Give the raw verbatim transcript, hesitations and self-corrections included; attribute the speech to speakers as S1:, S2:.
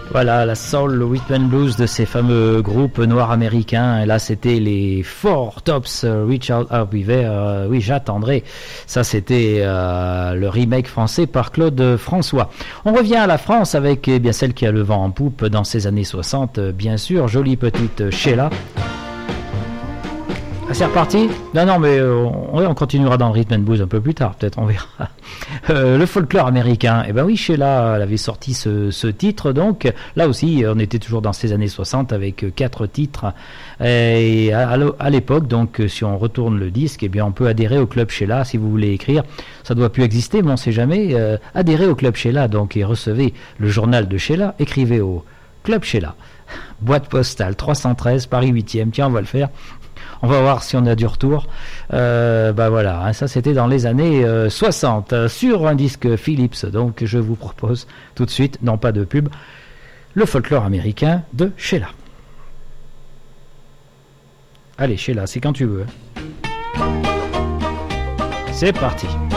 S1: Voilà, la soul, le rhythm and blues de ces fameux groupes noirs américains. Et là, c'était les Four Tops, uh, Richard Abiver, euh, oui, j'attendrai. Ça, c'était euh, le remake français par Claude François. On revient à la France avec eh bien celle qui a le vent en poupe dans ces années soixante, bien sûr, jolie petite Sheila. Ah, c'est reparti? Non, non, mais euh, on, on continuera dans le rhythm and blues un peu plus tard, peut-être, on verra. Euh, le folklore américain, eh ben oui, Sheila, elle avait sorti ce, ce titre, donc là aussi, on était toujours dans ces années soixante avec quatre titres. Et à, à l'époque, donc, si on retourne le disque, eh bien, on peut adhérer au club Sheila, si vous voulez écrire. Ça doit plus exister, mais on sait jamais. Euh, adhérez au club Sheila, donc, et recevez le journal de Sheila. Écrivez au club Sheila, boîte postale trois cent treize, Paris huitième. Tiens, on va le faire. On va voir si on a du retour. Euh, bah voilà, hein, ça c'était dans les années euh, soixante, euh, sur un disque Philips. Donc je vous propose tout de suite, non pas de pub, le folklore américain de Sheila. Allez Sheila, c'est quand tu veux. C'est parti.